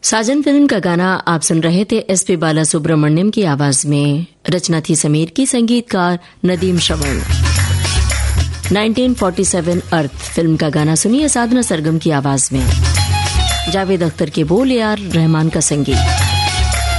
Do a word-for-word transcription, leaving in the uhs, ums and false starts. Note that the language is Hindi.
साजन फिल्म का गाना आप सुन रहे थे एस पी बाला सुब्रमण्यम की आवाज में। रचना थी समीर की, संगीतकार नदीम श्रवण। उन्नीस सौ सैंतालीस अर्थ फिल्म का गाना सुनिए साधना सरगम की आवाज में। जावेद अख्तर के बोल, ए आर रहमान का संगीत।